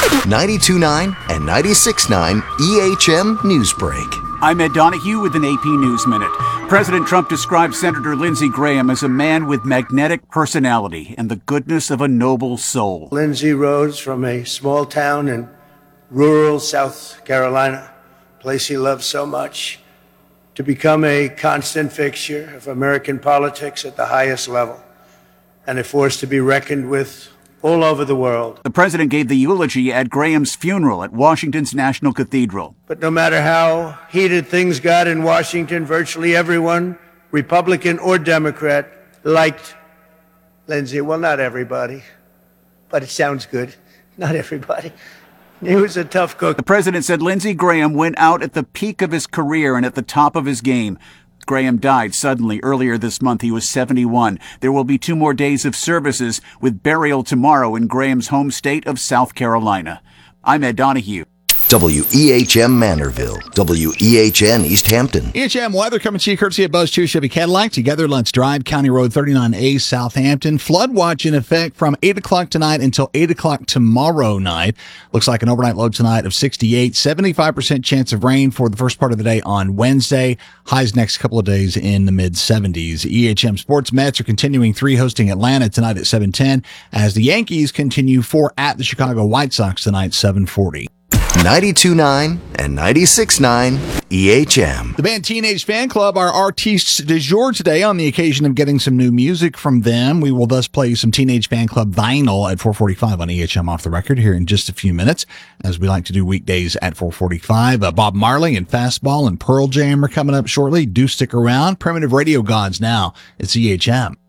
92.9 and 96.9 EHM Newsbreak. I'm Ed Donahue with an AP News Minute. President Trump described Senator Lindsey Graham as a man with magnetic personality and the goodness of a noble soul. Lindsey rose from a small town in rural South Carolina, a place he loved so much, to become a constant fixture of American politics at the highest level and a force to be reckoned with all over the world. The president gave the eulogy at Graham's funeral at Washington's National Cathedral. But no matter how heated things got in Washington, virtually everyone, Republican or Democrat, liked Lindsey. Well, not everybody, but it sounds good. Not everybody. He was a tough cook. The president said Lindsey Graham went out at the peak of his career and at the top of his game. Graham died suddenly earlier this month. He was 71. There will be 2 more days of services with burial tomorrow in Graham's home state of South Carolina. I'm Ed Donahue. WEHM Manorville, WEHN East Hampton. EHM weather coming to you courtesy of Buzz 2 Chevy Cadillac. Together, let's drive County Road 39A, Southampton. Flood watch in effect from 8 o'clock tonight until 8 o'clock tomorrow night. Looks like an overnight low tonight of 68. 75% chance of rain for the first part of the day on Wednesday. Highs next couple of days in the mid-70s. EHM Sports Mets are continuing 3 hosting Atlanta tonight at 7:10 as the Yankees continue 4 at the Chicago White Sox tonight 7:40. 92.9 and 96.9 EHM. The band Teenage Fan Club are artistes du jour today on the occasion of getting some new music from them. We will thus play some Teenage Fan Club vinyl at 4:45 on EHM Off the Record here in just a few minutes, as we like to do weekdays at 4:45. Bob Marley and Fastball and Pearl Jam are coming up shortly. Do stick around. Primitive Radio Gods now. It's EHM.